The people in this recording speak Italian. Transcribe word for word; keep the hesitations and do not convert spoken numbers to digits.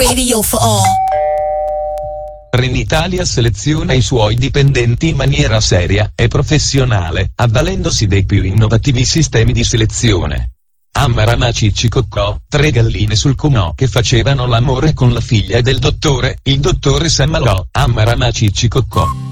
radio for all. Trenitalia seleziona i suoi dipendenti in maniera seria e professionale, avvalendosi dei più innovativi sistemi di selezione. Amarana Ciccicoccò, tre galline sul Cunò che facevano l'amore con la figlia del dottore, il dottore Sammalò, Amarana Ciccicoccò.